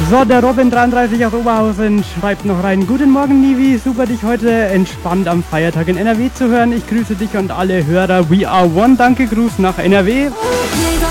So, der Robin33 aus Oberhausen schreibt noch rein: Guten Morgen, Nivi, super dich heute entspannt am Feiertag in NRW zu hören. Ich grüße dich und alle Hörer. We are one. Danke, Gruß nach NRW.